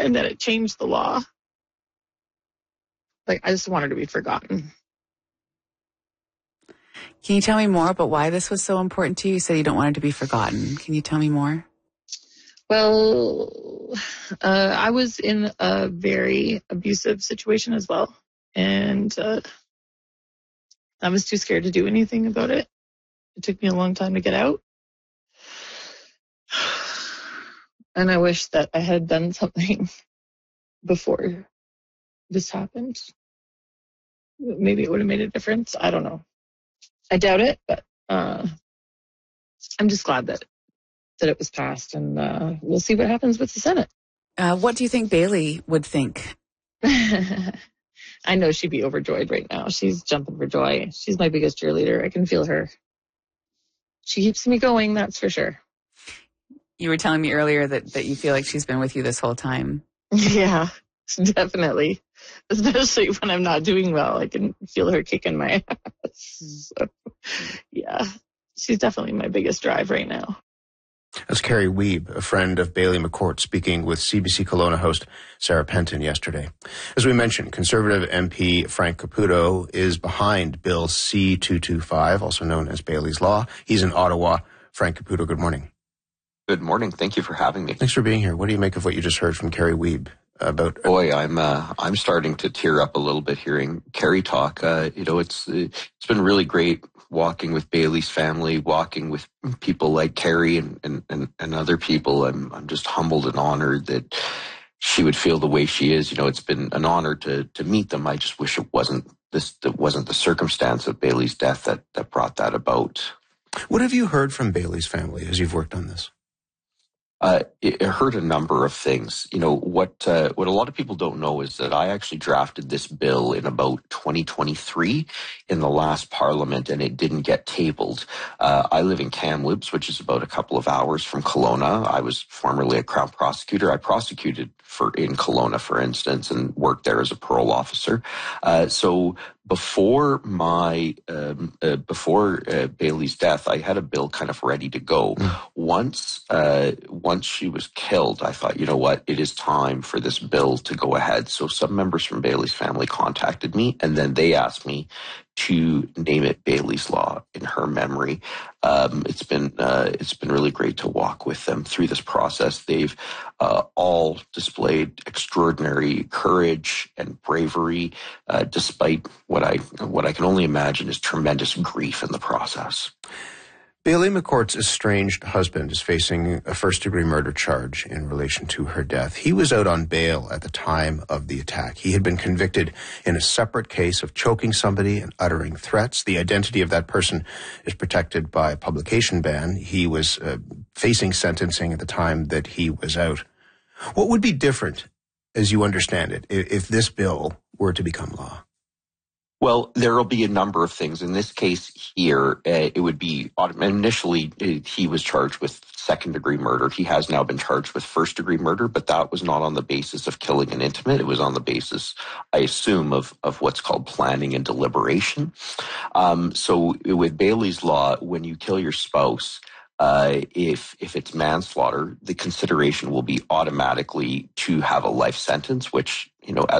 and that it changed the law. Like, I just want her to be forgotten. Can you tell me more about why this was so important to you? You said you don't want it to be forgotten. Can you tell me more? Well, I was in a very abusive situation as well. And I was too scared to do anything about it. It took me a long time to get out. And I wish that I had done something before this happened. Maybe it would have made a difference. I don't know. I doubt it, but I'm just glad that it was passed, and we'll see what happens with the Senate. What do you think Bailey would think? I know she'd be overjoyed right now. She's jumping for joy. She's my biggest cheerleader. I can feel her. She keeps me going, that's for sure. You were telling me earlier that you feel like she's been with you this whole time. Yeah, definitely. Especially when I'm not doing well. I can feel her kicking my ass. So, yeah, she's definitely my biggest drive right now. That's Carrie Wiebe, a friend of Bailey McCourt, speaking with CBC Kelowna host Sarah Penton yesterday. As we mentioned, Conservative MP Frank Caputo is behind Bill C-225, also known as Bailey's Law. He's in Ottawa. Frank Caputo, good morning. Good morning. Thank you for having me. Thanks for being here. What do you make of what you just heard from Carrie Wiebe about? Boy, I'm starting to tear up a little bit hearing Carrie talk. It's been really great walking with Bailey's family, walking with people like Carrie and other people. I'm just humbled and honored that she would feel the way she is. It's been an honor to meet them. I just wish it wasn't the circumstance of Bailey's death that brought that about. What have you heard from Bailey's family as you've worked on this? It heard a number of things. What a lot of people don't know is that I actually drafted this bill in about 2023 in the last Parliament, and it didn't get tabled. I live in Kamloops, which is about a couple of hours from Kelowna. I was formerly a Crown prosecutor. I prosecuted in Kelowna, for instance, and worked there as a parole officer. So before Bailey's death, I had a bill kind of ready to go. Once she was killed, I thought, you know what, it is time for this bill to go ahead. So some members from Bailey's family contacted me, and then they asked me to name it Bailey's Law in her memory. It's been really great to walk with them through this process. They've all displayed extraordinary courage and bravery, despite what I can only imagine is tremendous grief in the process. Bailey McCourt's estranged husband is facing a first-degree murder charge in relation to her death. He was out on bail at the time of the attack. He had been convicted in a separate case of choking somebody and uttering threats. The identity of that person is protected by a publication ban. He was facing sentencing at the time that he was out. What would be different, as you understand it, if this bill were to become law? Well, there will be a number of things. In this case here, it would be initially he was charged with second-degree murder. He has now been charged with first-degree murder, but that was not on the basis of killing an intimate. It was on the basis, I assume, of what's called planning and deliberation. So with Bailey's Law, when you kill your spouse, if it's manslaughter, the consideration will be automatically to have a life sentence, which,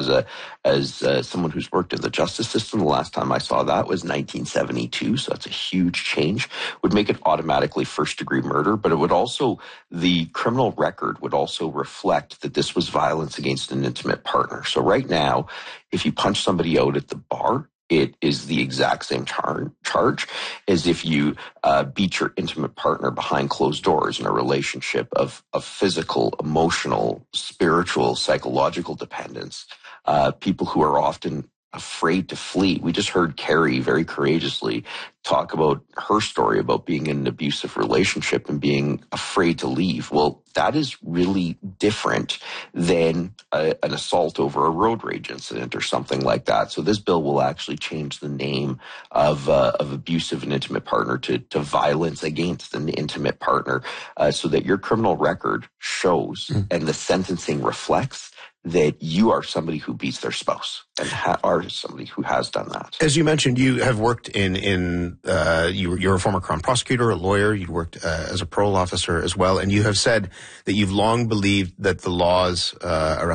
as someone who's worked in the justice system, the last time I saw that was 1972. So that's a huge change. Would make it automatically first-degree murder, but it would also, the criminal record would also reflect that this was violence against an intimate partner. So right now, if you punch somebody out at the bar, it is the exact same charge as if you beat your intimate partner behind closed doors in a relationship of physical, emotional, spiritual, psychological dependence. People who are often afraid to flee. We just heard Carrie very courageously talk about her story about being in an abusive relationship and being afraid to leave. Well, that is really different than an assault over a road rage incident or something like that. So this bill will actually change the name of abusive and intimate partner to violence against an intimate partner, so that your criminal record shows and the sentencing reflects that you are somebody who beats their spouse and are somebody who has done that. As you mentioned, you have worked you're a former Crown prosecutor, a lawyer. You worked as a parole officer as well, and you have said that you've long believed that the laws around